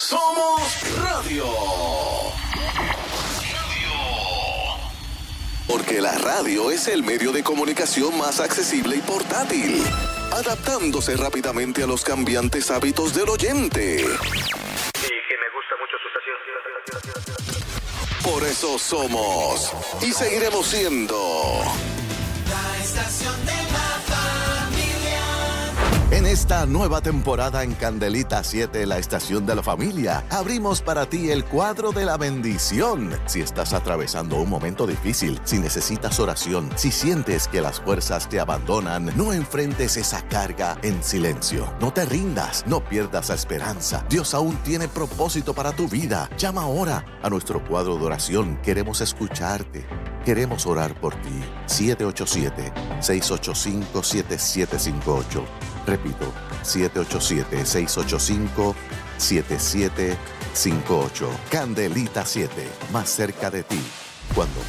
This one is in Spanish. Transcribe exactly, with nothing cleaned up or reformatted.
Somos Radio. Porque la radio es el medio de comunicación más accesible y portátil, adaptándose rápidamente a los cambiantes hábitos del oyente. Y que me gusta mucho su estación. Por eso somos y seguiremos siendo la estación de la familia. En esta nueva temporada en Candelita siete, la estación de la familia, abrimos para ti el cuadro de la bendición. Si estás atravesando un momento difícil, si necesitas oración, si sientes que las fuerzas te abandonan, no enfrentes esa carga en silencio. No te rindas, no pierdas la esperanza. Dios aún tiene propósito para tu vida. Llama ahora a nuestro cuadro de oración. Queremos escucharte. Queremos orar por ti. siete ocho siete, seis ocho cinco, siete siete cinco ocho. Repito, siete ocho siete, seis ocho cinco, siete siete cinco ocho. Candelita siete, más cerca de ti. Cuando